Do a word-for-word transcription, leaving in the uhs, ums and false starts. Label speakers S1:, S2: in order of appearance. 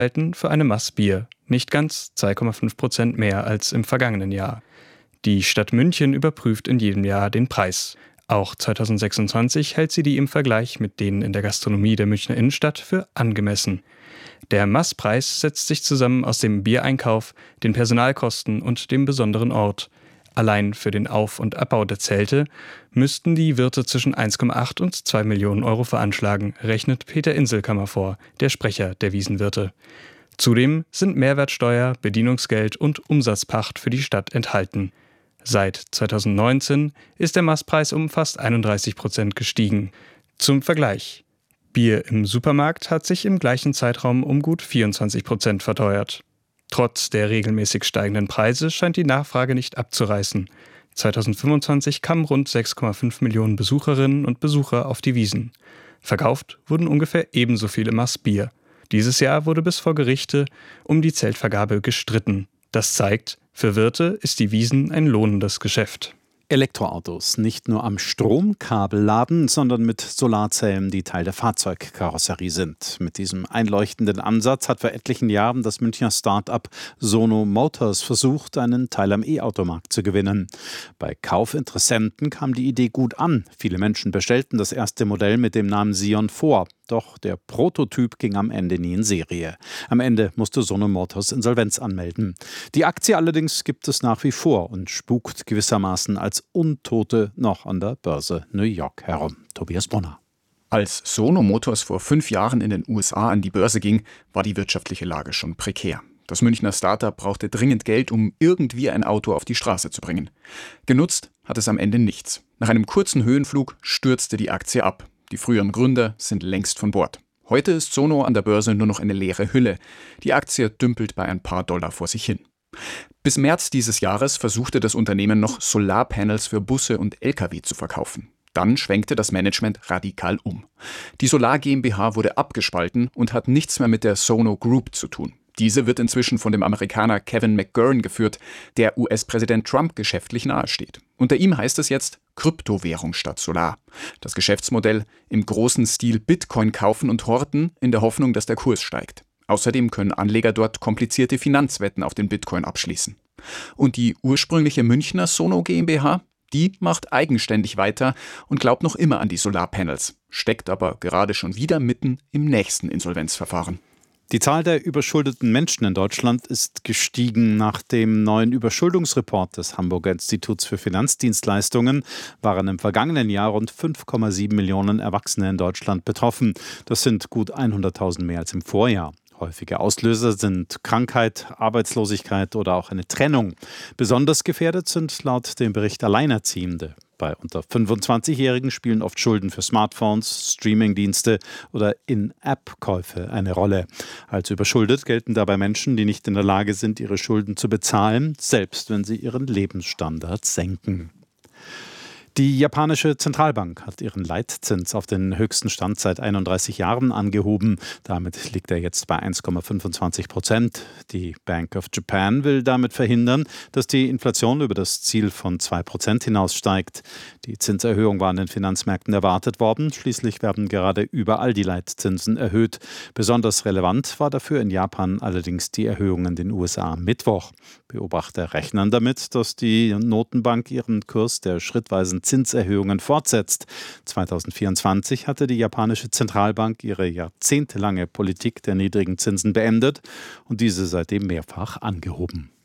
S1: für eine Maß Bier, nicht ganz zwei Komma fünf Prozent mehr als im vergangenen Jahr. Die Stadt München überprüft in jedem Jahr den Preis. Auch zweitausendsechsundzwanzig hält sie die im Vergleich mit denen in der Gastronomie der Münchner Innenstadt für angemessen. Der Maßpreis setzt sich zusammen aus dem Biereinkauf, den Personalkosten und dem besonderen Ort. Allein für den Auf- und Abbau der Zelte müssten die Wirte zwischen eins Komma acht und zwei Millionen Euro veranschlagen, rechnet Peter Inselkammer vor, der Sprecher der Wiesenwirte. Zudem sind Mehrwertsteuer, Bedienungsgeld und Umsatzpacht für die Stadt enthalten. Seit zweitausendneunzehn ist der Maßpreis um fast einunddreißig Prozent gestiegen. Zum Vergleich: Bier im Supermarkt hat sich im gleichen Zeitraum um gut vierundzwanzig Prozent verteuert. Trotz der regelmäßig steigenden Preise scheint die Nachfrage nicht abzureißen. zweitausendfünfundzwanzig kamen rund sechs Komma fünf Millionen Besucherinnen und Besucher auf die Wiesn. Verkauft wurden ungefähr ebenso viele Maß Bier. Dieses Jahr wurde bis vor Gerichte um die Zeltvergabe gestritten. Das zeigt, für Wirte ist die Wiesn ein lohnendes Geschäft.
S2: Elektroautos nicht nur am Stromkabel laden, sondern mit Solarzellen, die Teil der Fahrzeugkarosserie sind. Mit diesem einleuchtenden Ansatz hat vor etlichen Jahren das Münchner Start-up Sono Motors versucht, einen Teil am E-Automarkt zu gewinnen. Bei Kaufinteressenten kam die Idee gut an. Viele Menschen bestellten das erste Modell mit dem Namen Sion vor. Doch der Prototyp ging am Ende nie in Serie. Am Ende musste Sono Motors Insolvenz anmelden. Die Aktie allerdings gibt es nach wie vor und spukt gewissermaßen als Untote noch an der Börse New York herum. Tobias Brunner.
S3: Als Sono Motors vor fünf Jahren in den U S A an die Börse ging, war die wirtschaftliche Lage schon prekär. Das Münchner Startup brauchte dringend Geld, um irgendwie ein Auto auf die Straße zu bringen. Genutzt hat es am Ende nichts. Nach einem kurzen Höhenflug stürzte die Aktie ab. Die früheren Gründer sind längst von Bord. Heute ist Sono an der Börse nur noch eine leere Hülle. Die Aktie dümpelt bei ein paar Dollar vor sich hin. Bis März dieses Jahres versuchte das Unternehmen noch Solarpanels für Busse und L K W zu verkaufen. Dann schwenkte das Management radikal um. Die Solar GmbH wurde abgespalten und hat nichts mehr mit der Sono Group zu tun. Diese wird inzwischen von dem Amerikaner Kevin McGurn geführt, der U S-Präsident Trump geschäftlich nahesteht. Unter ihm heißt es jetzt Kryptowährung statt Solar. Das Geschäftsmodell: im großen Stil Bitcoin kaufen und horten, in der Hoffnung, dass der Kurs steigt. Außerdem können Anleger dort komplizierte Finanzwetten auf den Bitcoin abschließen. Und die ursprüngliche Münchner Sono GmbH, die macht eigenständig weiter und glaubt noch immer an die Solarpanels, steckt aber gerade schon wieder mitten im nächsten Insolvenzverfahren.
S2: Die Zahl der überschuldeten Menschen in Deutschland ist gestiegen. Nach dem neuen Überschuldungsreport des Hamburger Instituts für Finanzdienstleistungen waren im vergangenen Jahr rund fünf Komma sieben Millionen Erwachsene in Deutschland betroffen. Das sind gut hunderttausend mehr als im Vorjahr. Häufige Auslöser sind Krankheit, Arbeitslosigkeit oder auch eine Trennung. Besonders gefährdet sind laut dem Bericht Alleinerziehende. Bei unter fünfundzwanzigjährigen spielen oft Schulden für Smartphones, Streamingdienste oder In-App-Käufe eine Rolle. Als überschuldet gelten dabei Menschen, die nicht in der Lage sind, ihre Schulden zu bezahlen, selbst wenn sie ihren Lebensstandard senken. Die japanische Zentralbank hat ihren Leitzins auf den höchsten Stand seit einunddreißig Jahren angehoben. Damit liegt er jetzt bei eins Komma fünfundzwanzig Prozent. Die Bank of Japan will damit verhindern, dass die Inflation über das Ziel von zwei Prozent hinaussteigt. Die Zinserhöhung war an den Finanzmärkten erwartet worden. Schließlich werden gerade überall die Leitzinsen erhöht. Besonders relevant war dafür in Japan allerdings die Erhöhung in den U S A am Mittwoch. Beobachter rechnen damit, dass die Notenbank ihren Kurs der schrittweisen Zinserhöhungen fortsetzt. zweitausendvierundzwanzig hatte die japanische Zentralbank ihre jahrzehntelange Politik der niedrigen Zinsen beendet und diese seitdem mehrfach angehoben.